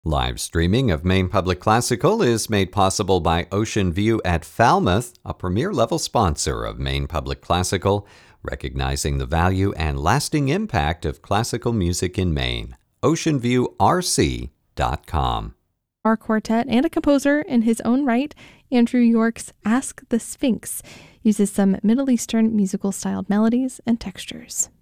Live streaming of Maine Public Classical is made possible by Ocean View at Falmouth, a premier-level sponsor of Maine Public Classical, recognizing the value and lasting impact of classical music in Maine. OceanViewRC.com. Our quartet and a composer in his own right, Andrew York's Ask the Sphinx, uses some Middle Eastern musical-styled melodies and textures.